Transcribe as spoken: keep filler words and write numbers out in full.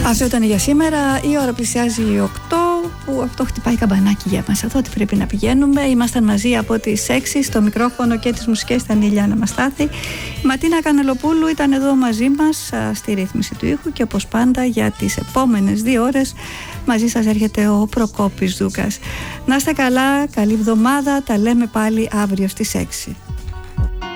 Αυτό ήταν για σήμερα. Η ώρα πλησιάζει οκτώ, που αυτό χτυπάει καμπανάκι για μας εδώ ότι πρέπει να πηγαίνουμε. Ήμασταν μαζί από τις έξι, στο μικρόφωνο και τις μουσικές ήταν η Ηλιάνα Μαστάθη. Η Ματίνα Κανελοπούλου ήταν εδώ μαζί μας στη ρύθμιση του ήχου και όπως πάντα για τις επόμενες δύο ώρες μαζί σας έρχεται ο Προκόπης Δούκας. Να είστε καλά, καλή εβδομάδα, τα λέμε πάλι αύριο στις έξι.